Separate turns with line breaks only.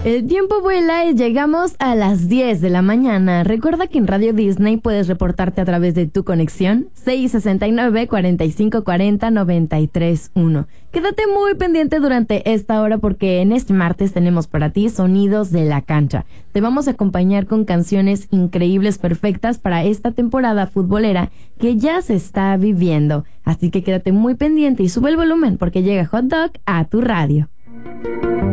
El tiempo vuela y llegamos a las 10 de la mañana. Recuerda que en Radio Disney puedes reportarte a través de tu conexión 669-4540-931. Quédate muy pendiente durante esta hora porque en este martes tenemos para ti Sonidos de la Cancha. Te vamos a acompañar con canciones increíbles, perfectas para esta temporada futbolera que ya se está viviendo. Así que quédate muy pendiente y sube el volumen porque llega Hot Dog a tu radio.